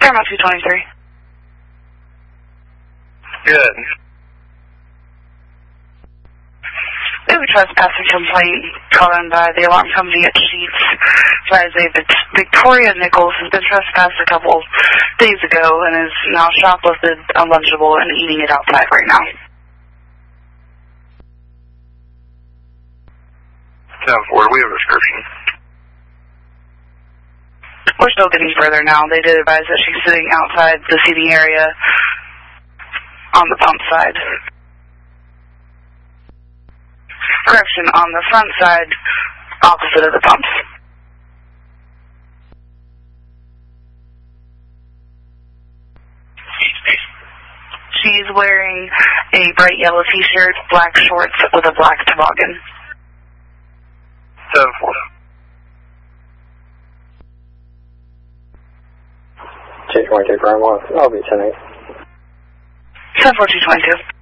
Paramount 223. Good. We have a trespassing complaint called in by the alarm company at Sheets. Victoria Nichols has been trespassed a couple days ago and is now shoplifted Lunchable and eating it outside right now. 10-4, do we have a description? We're still getting further now. They did advise that she's sitting outside the seating area on the pump side. Correction, on the front side, opposite of the pumps. She's wearing a bright yellow t-shirt, black shorts with a black toboggan. 10-4. J22 Prime 1, I'll be 10-8. 10-4, 222.